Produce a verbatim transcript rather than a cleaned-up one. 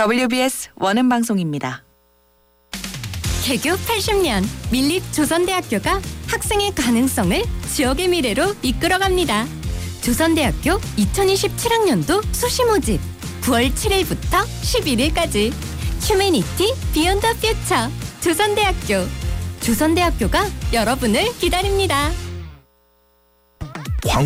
더블유비에스 원음 방송입니다. 개교 팔십 년 밀립 조선대학교가 학생의 가능성을 지역의 미래로 이끌어갑니다. 조선대학교 이천이십칠 학년도 수시 모집 구월 칠일부터 십일일까지 휴메니티 비욘드 퓨처 조선대학교 조선대학교가 여러분을 기다립니다.